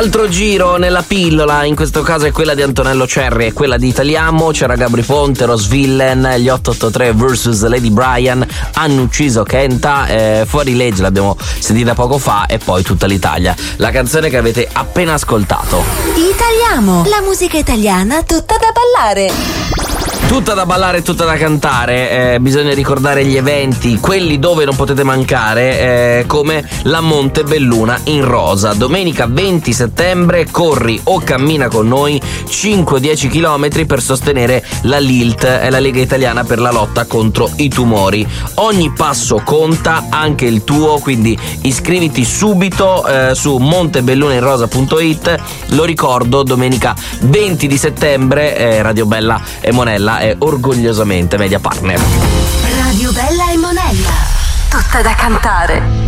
Altro giro nella pillola, in questo caso è quella di Antonello Cerri e quella di Italiamo. C'era Gabri Ponte, Rose Villain, gli 883 vs Lady Brian, Hanno ucciso Kenta, Fuori legge l'abbiamo sentita poco fa, e poi Tutta l'Italia, la canzone che avete appena ascoltato. Italiamo, la musica italiana tutta da ballare. Tutta da ballare, tutta da cantare. Bisogna ricordare gli eventi, quelli dove non potete mancare, come la Montebelluna in rosa. Domenica 20 settembre corri o cammina con noi 5-10 km per sostenere la LILT, la Lega Italiana per la lotta contro i tumori. Ogni passo conta, anche il tuo, quindi iscriviti subito su montebellunainrosa.it. Lo ricordo, domenica 20 di settembre Radio Bella e Monella è orgogliosamente media partner. Radio Bella e Monella, tutta da cantare.